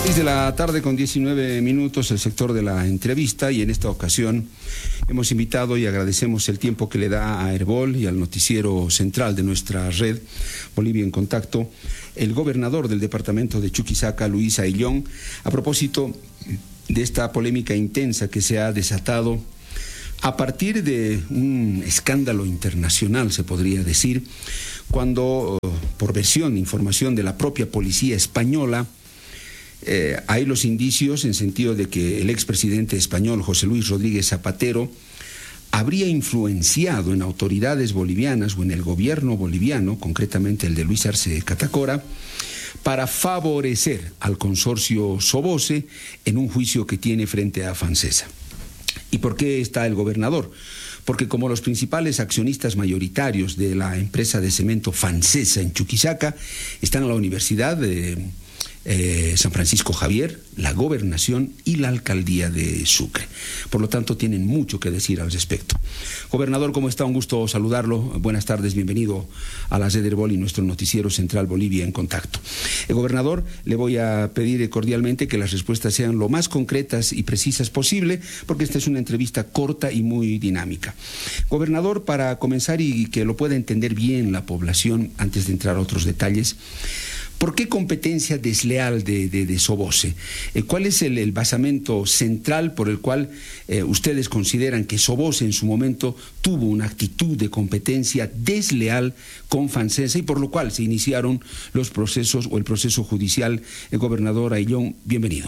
6 de la tarde con 19 minutos, el sector de la entrevista, y en esta ocasión hemos invitado y agradecemos el tiempo que le da a Herbol y al noticiero central de nuestra red Bolivia en Contacto, el gobernador del departamento de Chuquisaca, Luis Ayllón, a propósito de esta polémica intensa que se ha desatado a partir de un escándalo internacional, se podría decir, cuando, por versión, información de la propia policía española, hay los indicios en sentido de que el expresidente español José Luis Rodríguez Zapatero habría influenciado en autoridades bolivianas o en el gobierno boliviano, concretamente el de Luis Arce Catacora, para favorecer al consorcio Soboce en un juicio que tiene frente a Fancesa. ¿Y por qué está el gobernador? Porque como los principales accionistas mayoritarios de la empresa de cemento Fancesa en Chuquisaca están a la Universidad de San Francisco Javier, la gobernación y la alcaldía de Sucre. Por lo tanto, tienen mucho que decir al respecto. Gobernador, ¿cómo está? Un gusto saludarlo. Buenas tardes, bienvenido a la red Herbol y nuestro noticiero central Bolivia en Contacto. Gobernador, le voy a pedir cordialmente que las respuestas sean lo más concretas y precisas posible, porque esta es una entrevista corta y muy dinámica. Gobernador, para comenzar y que lo pueda entender bien la población, antes de entrar a otros detalles, ¿por qué competencia desleal de Soboce? ¿Cuál es el basamento central por el cual ustedes consideran que Soboce en su momento tuvo una actitud de competencia desleal con Fancesa y por lo cual se iniciaron los procesos o el proceso judicial? Gobernador Ayllón, bienvenido.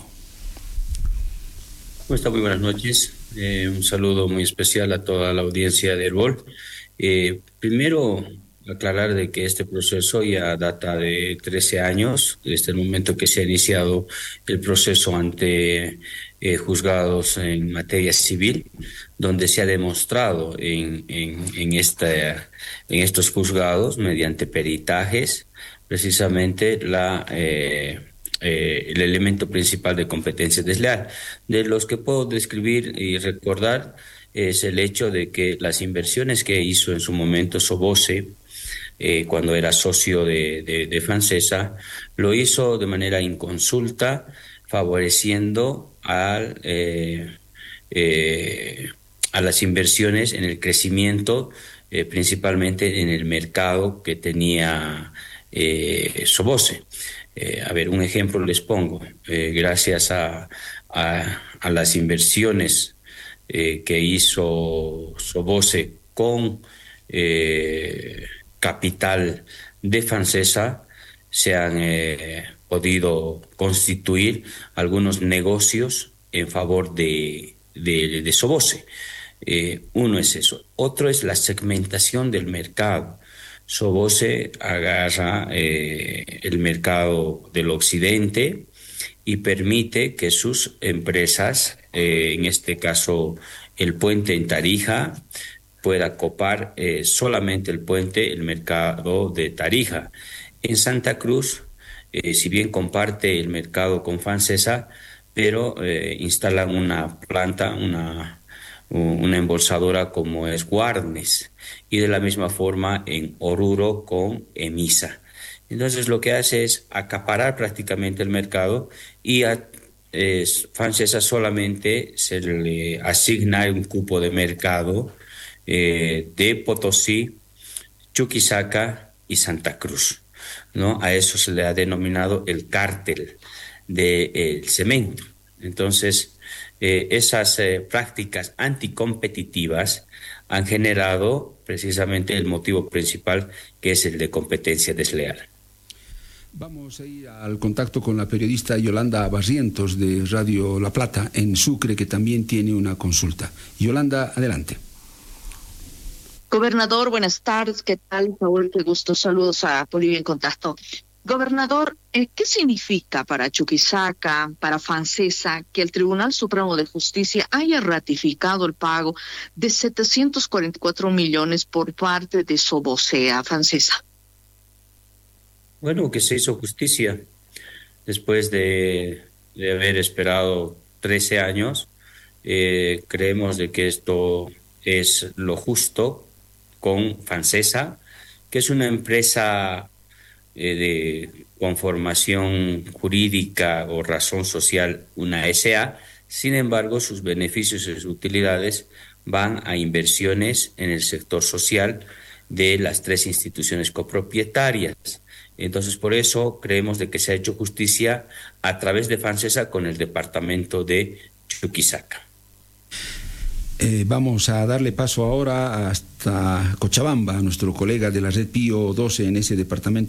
¿Cómo está? Muy buenas noches. Un saludo muy especial a toda la audiencia de Herbol. Primero, aclarar de que este proceso ya data de 13 años, desde el momento que se ha iniciado el proceso ante juzgados en materia civil, donde se ha demostrado en estos juzgados, mediante peritajes, precisamente el elemento principal de competencia desleal. De los que puedo describir y recordar es el hecho de que las inversiones que hizo en su momento Soboce, cuando era socio de Fancesa, lo hizo de manera inconsulta, favoreciendo a las inversiones en el crecimiento, principalmente en el mercado que tenía Soboce. Un ejemplo les pongo. Gracias a las inversiones que hizo Soboce con capital de Fancesa, se han podido constituir algunos negocios en favor de Soboce. Uno es eso. Otro es la segmentación del mercado. Soboce agarra el mercado del occidente y permite que sus empresas, en este caso el puente en Tarija, pueda copar solamente el puente, el mercado de Tarija. En Santa Cruz, si bien comparte el mercado con Fancesa, pero instalan una planta, una embolsadora como es Guarnes, y de la misma forma en Oruro con Emisa. Entonces lo que hace es acaparar prácticamente el mercado y a Fancesa solamente se le asigna un cupo de mercado de Potosí, Chuquisaca y Santa Cruz, ¿no? A eso se le ha denominado el cártel del cemento. Entonces, esas prácticas anticompetitivas han generado precisamente el motivo principal, que es el de competencia desleal. Vamos a ir al contacto con la periodista Yolanda Barrientos de Radio La Plata en Sucre, que también tiene una consulta. Yolanda, adelante. Gobernador, buenas tardes, ¿qué tal? Saúl, qué gusto, saludos a Bolivia en Contacto. Gobernador, ¿qué significa para Chuquisaca, para Fancesa, que el Tribunal Supremo de Justicia haya ratificado el pago de 744 millones por parte de Soboce a Fancesa? Bueno, que se hizo justicia después de haber esperado 13 años. Creemos de que esto es lo justo con Fancesa, que es una empresa conformación jurídica o razón social una SA. Sin embargo, sus beneficios y sus utilidades van a inversiones en el sector social de las 3 instituciones copropietarias. Entonces, por eso creemos de que se ha hecho justicia a través de FANSESA con el departamento de Chuquisaca. Vamos a darle paso ahora hasta Cochabamba, a nuestro colega de la red Pío 12 en ese departamento.